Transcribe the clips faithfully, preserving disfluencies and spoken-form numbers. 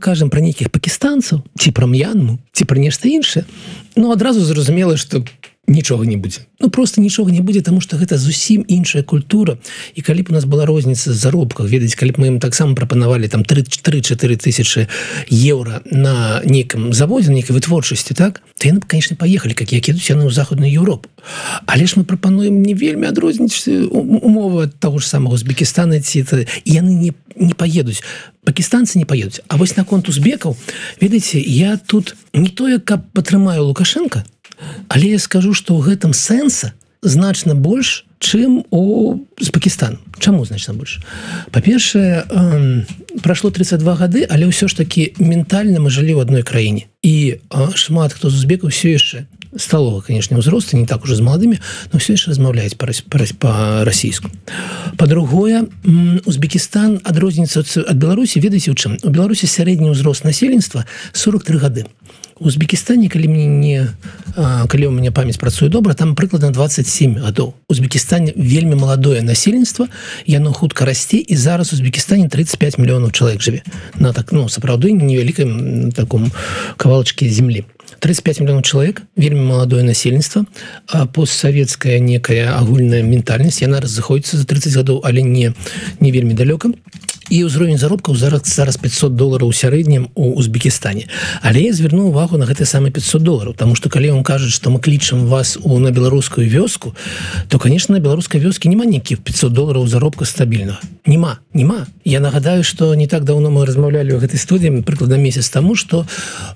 кажам пра нейкіх пакістанцаў ці пра М'янму ці пра нешта іншае, ну адразу зразумела, што нічога не будзе. Ну просто нічога не будзе, таму што гэта зусім іншая культура. І калі б у нас была розніца з заробках, ведаць, калі б мы ім таксама прапанавалі там тры-чатыры тысячы еўра на нейкім заводзе, на нейкай вытворчасці, так, то яны б, конечно, паехалі, как як едуць яны ў Захадную Еўропу. Але ж мы прапануем не вельмі адрозніць умовы ад таго ж самого Узбекістана, ці і яны не, не паедуць. Пакістанцы не паедуць. А вось наконт узбекаў, ведаеце, я тут не тое, каб падтрымаю Лукашенка, але я скажу, што ў гэтым сэнса значна больш, чым у з Пакістана. Чаму значна больш? Па-першае, прайшло тридцать два гады, але ўсё ж такі ментальна мы жылі ў адной краіне. І шмат хто з узбекаў ўсё яшчэ сталого, конечно, ўзросту, не так уже з маладымі, но ўсё яшчэ размаўляюць па-расійску. Па-другое, Узбекістан адрозніцца ад Беларусі, ведаеце ў чым? У Беларусі сярэдні ўзрост насельніцтва сорок тры гады. У Узбекістане, калі мне не, калі у мяне памяць працуе добра, там прыкладна двадцать семь гадоў. У Узбекістане вельмі маладое насельніцтва, яно хутка расце, і зараз у Узбекістане тридцать пять мільёнаў чалавек жыве. На так, ну, сапраўды невялікай таком кавалачке землі. тридцать пять мільёнаў чалавек, вельмі маладое насельніцтва, а постсавецкая некая агульная ментальнасць, яна разыходзіцца за тридцать гадоў, але не, не вельмі далёка. І ўзровень заробкаў зараз, зараз пятьсот долараў у сярэднім у Узбекістане. Але я зверну увагу на гэты самы пятьсот долараў, таму што калі вам кажуць, што мы клічам вас у, на беларускую вёску, то, конечно, на беларускай вёскі няма нейкіх пятьсот долараў заробка стабільнага. Нема, нема. Я нагадаю, што не так даўно мы размаўлялі ў гэтай студыі, прыкладна месяц таму, што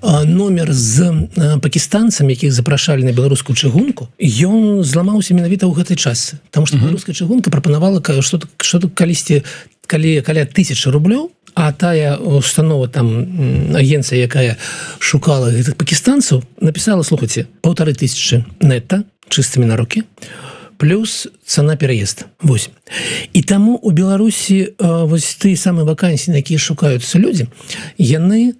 номер з пакістанцамі, якіх запрашалі на беларускую чыгунку, ён зламаўся менавіта ў гэтай часе. Таму што беларуская чыгунка прапанавала, што, што калісьці калі каля тысячы рублёў, а тая установа, там, агенцыя, якая шукала гэтых пакістанцаў, написала, слухайце, полторы тысячи нетта, чыстымі на рукі, плюс цана пераезда. Вось. І таму у Беларусі вось тыя самыя вакансіі, на якія шукаюцца людзі, яны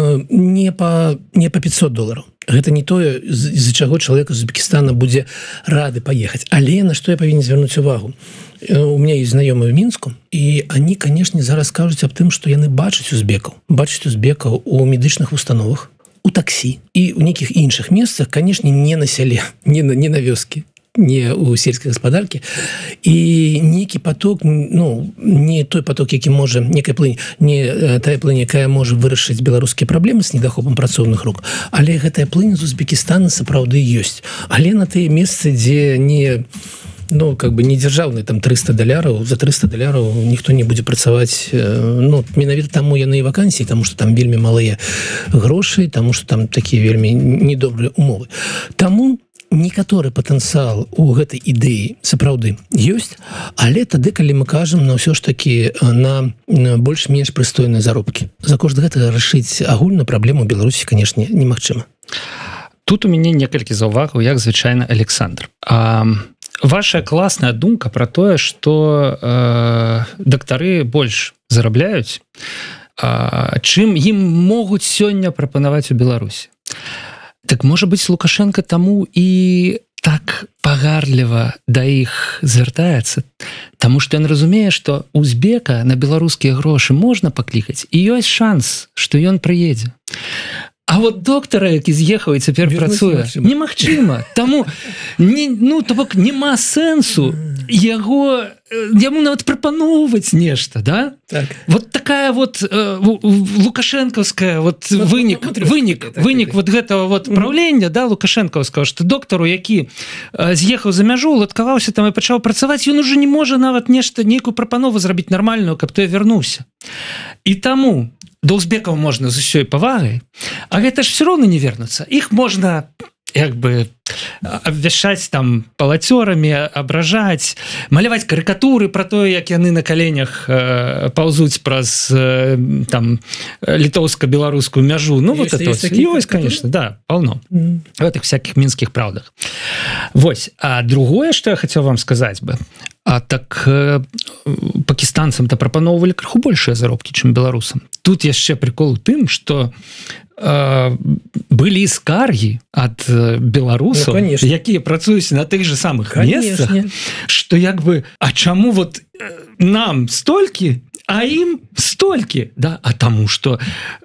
не па, не па пятьсот долараў. Гэта не тое, з-за чаго чалавек з Узбекістана будзе рады паехаць. Але на што я павінен звярнуць увагу? У меня есть знакомые в Минску, и они, конечно, зараз кажуць аб тым, што яны бачаць узбекаў, бачаць узбекаў у медычных установах, у таксі і ў нейкіх іншых месцах, конечно, не на сяле, не на, не на вёскі, не у сельскай гаспадаркі, і нейкі поток, ну, не той поток, які можа, некая плынь, не тая плынь, якая можа вырашыць беларускія праблемы з недахопам працоўных рук, але гэтая плынь з Узбекістана сапраўды ёсць. Але на тыя месцы, дзе не... ну, как бы не дзяржаўны, там триста даляраў, за триста даляраў ніхто не будзе працаваць, ну, менавіта таму яны і вакансіі, таму што там вельмі малыя грошы, таму што там такія вельмі недобрыя умовы. Таму некаторы патэнцыял у гэтай ідэі сапраўды ёсць, але тады, калі мы кажам на ўсё ж такі на больш-менш прыстойныя заробкі. За кошт гэтага рашыць агульную праблему Беларусі, канешне, немагчыма. Тут у мяне некалькі заўвагаў, як звычайна Александр. А ваша класная думка про тое, што э, дактары больш зарабляюць, э, чым ім могуць сёння прапанаваць у Беларусі. Так, можа быць, Лукашенко таму і так пагарліва да іх звяртаецца, таму што ён разумее, што узбека на беларускія грошы можна паклікаць, і ёсць шанс, што ён прыедзе. А вот доктара, які з'ехаў і цяпер працуе, немагчыма. Таму, не, ну, то бок, няма сэнсу яго, яму нават прапаноўваць нешта, да? Так. Вот такая вот э, лукашэнкаўская вот вынік, вынік, вынік вот гэтага вот правлення, да, лукашэнкаўскага, што доктару, які э, з'ехаў за мяжу, уладкаваўся там і пачаў працаваць, ён ужо не можа нават нешта, нейкую прапанову зрабіць нармальную, каб той вярнуўся. І таму да узбекаў можна з усёй павагай, а гэта ж все роўно не вернуцца. Іх можна як бы абвяшчаць там палацёрамі, абражаць, маляваць карыкатуры пра тое, як яны на каленях э, паўзуць праз э, там літоўска-беларускую мяжу. Ну, вот это ёсць, ёсць, конечно, да, полно. Mm. В этих всяких мінскіх праўдах. Вось. А другое, што я хацеў вам сказаць бы, а так э, пакістанцам-то прапаноўвалі крыху большыя заробкі, чым беларусам. Тут яшчэ прикол у тым, што э, былі скаргі ад беларусаў, ну, якія працуюць на тых же самых месцах, што як бы, а чаму вот нам столькі, а ім столькі, да? А таму, што